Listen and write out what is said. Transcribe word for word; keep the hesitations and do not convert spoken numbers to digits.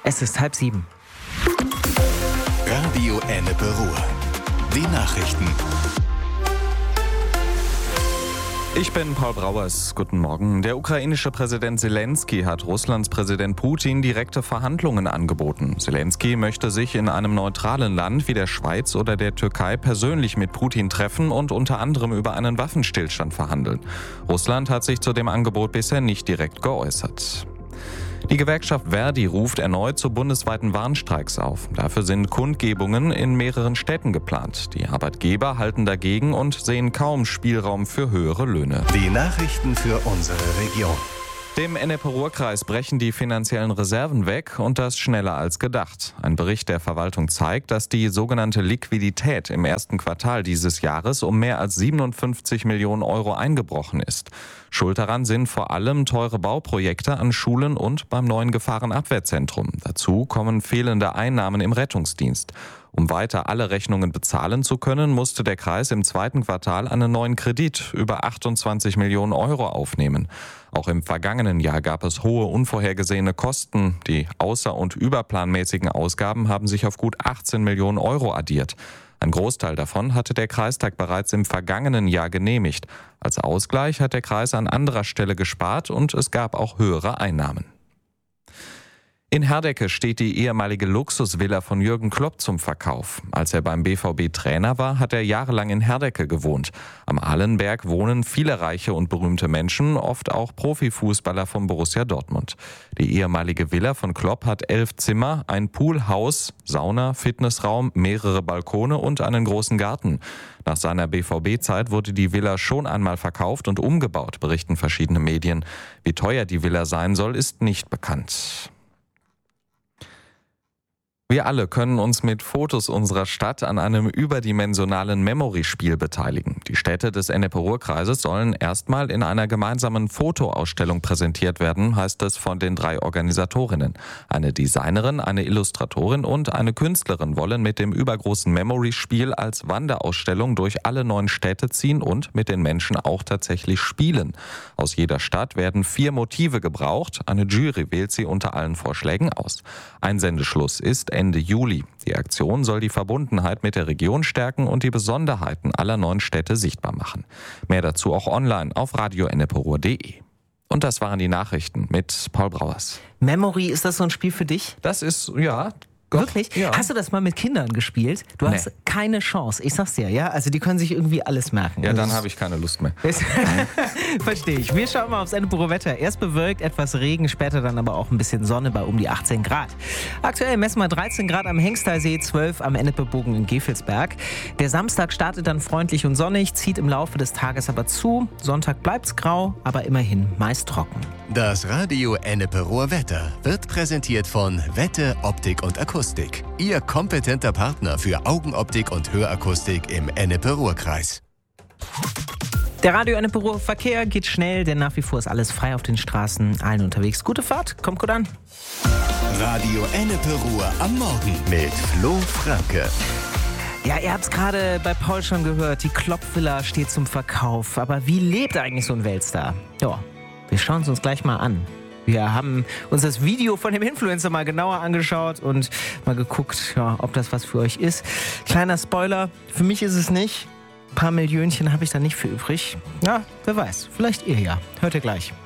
Es ist halb sieben. Radio Ennepe Ruhr. Die Nachrichten. Ich bin Paul Brauers. Guten Morgen. Der ukrainische Präsident Zelensky hat Russlands Präsident Putin direkte Verhandlungen angeboten. Zelensky möchte sich in einem neutralen Land wie der Schweiz oder der Türkei persönlich mit Putin treffen und unter anderem über einen Waffenstillstand verhandeln. Russland hat sich zu dem Angebot bisher nicht direkt geäußert. Die Gewerkschaft Verdi ruft erneut zu bundesweiten Warnstreiks auf. Dafür sind Kundgebungen in mehreren Städten geplant. Die Arbeitgeber halten dagegen und sehen kaum Spielraum für höhere Löhne. Die Nachrichten für unsere Region. Dem Ennepe-Ruhr-Kreis brechen die finanziellen Reserven weg und das schneller als gedacht. Ein Bericht der Verwaltung zeigt, dass die sogenannte Liquidität im ersten Quartal dieses Jahres um mehr als siebenundfünfzig Millionen Euro eingebrochen ist. Schuld daran sind vor allem teure Bauprojekte an Schulen und beim neuen Gefahrenabwehrzentrum. Dazu kommen fehlende Einnahmen im Rettungsdienst. Um weiter alle Rechnungen bezahlen zu können, musste der Kreis im zweiten Quartal einen neuen Kredit über achtundzwanzig Millionen Euro aufnehmen. Auch im vergangenen Jahr gab es hohe unvorhergesehene Kosten. Die außer- und überplanmäßigen Ausgaben haben sich auf gut achtzehn Millionen Euro addiert. Ein Großteil davon hatte der Kreistag bereits im vergangenen Jahr genehmigt. Als Ausgleich hat der Kreis an anderer Stelle gespart und es gab auch höhere Einnahmen. In Herdecke steht die ehemalige Luxusvilla von Jürgen Klopp zum Verkauf. Als er beim B V B Trainer war, hat er jahrelang in Herdecke gewohnt. Am Ahlenberg wohnen viele reiche und berühmte Menschen, oft auch Profifußballer von Borussia Dortmund. Die ehemalige Villa von Klopp hat elf Zimmer, ein Poolhaus, Sauna, Fitnessraum, mehrere Balkone und einen großen Garten. Nach seiner B V B-Zeit wurde die Villa schon einmal verkauft und umgebaut, berichten verschiedene Medien. Wie teuer die Villa sein soll, ist nicht bekannt. Wir alle können uns mit Fotos unserer Stadt an einem überdimensionalen Memory-Spiel beteiligen. Die Städte des Ennepe-Ruhr-Kreises sollen erstmal in einer gemeinsamen Fotoausstellung präsentiert werden, heißt es von den drei Organisatorinnen. Eine Designerin, eine Illustratorin und eine Künstlerin wollen mit dem übergroßen Memory-Spiel als Wanderausstellung durch alle neun Städte ziehen und mit den Menschen auch tatsächlich spielen. Aus jeder Stadt werden vier Motive gebraucht. Eine Jury wählt sie unter allen Vorschlägen aus. Einsendeschluss ist Ende Juli. Die Aktion soll die Verbundenheit mit der Region stärken und die Besonderheiten aller neun Städte sichtbar machen. Mehr dazu auch online auf radio ennepe ruhr punkt de. Und das waren die Nachrichten mit Paul Brauers. Memory, ist das so ein Spiel für dich? Das ist, ja... Wirklich? Ja. Hast du das mal mit Kindern gespielt? Du hast Nee. keine Chance. Ich sag's dir, ja? Also die können sich irgendwie alles merken. Ja, Also dann es- habe ich keine Lust mehr. Verstehe ich. Wir schauen mal aufs Ennepe-Ruhr-Wetter. Erst bewölkt, etwas Regen, später dann aber auch ein bisschen Sonne bei um die achtzehn Grad. Aktuell messen wir dreizehn Grad am Hengstalsee, zwölf am Ennepe-Bogen in Gevelsberg. Der Samstag startet dann freundlich und sonnig, zieht im Laufe des Tages aber zu. Sonntag bleibt's grau, aber immerhin meist trocken. Das Radio Ennepe Ruhr Wetter wird präsentiert von Wette, Optik und Akustik. Ihr kompetenter Partner für Augenoptik und Hörakustik im Ennepe-Ruhr-Kreis. Der Radio Ennepe-Ruhr Verkehr geht schnell, denn nach wie vor ist alles frei auf den Straßen. Allen unterwegs. Gute Fahrt, kommt gut an. Radio Ennepe Ruhr am Morgen mit Flo Franke. Ja, ihr habt es gerade bei Paul schon gehört, die Klopp-Villa steht zum Verkauf. Aber wie lebt eigentlich so ein Weltstar? Ja, wir schauen es uns gleich mal an. Wir haben uns das Video von dem Influencer mal genauer angeschaut und mal geguckt, ja, ob das was für euch ist. Kleiner Spoiler, für mich ist es nicht. Ein paar Millionchen habe ich da nicht für übrig. Ja, wer weiß, vielleicht ihr ja. Hört ihr gleich.